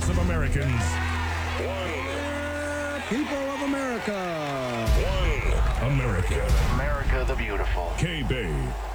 of Americans. People of America. America. America the Beautiful. K-Bay.